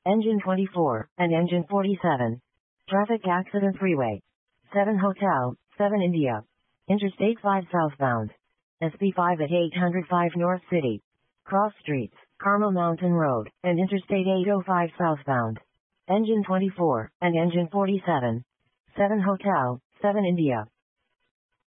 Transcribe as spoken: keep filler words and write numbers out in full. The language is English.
Engine twenty-four, and Engine forty-seven. Traffic accident freeway. seven Hotel, seven India. Interstate five southbound. S P five at eight oh five North City. Cross streets, Carmel Mountain Road, and Interstate eight oh five southbound. Engine twenty-four, and Engine forty-seven. seven Hotel, seven India.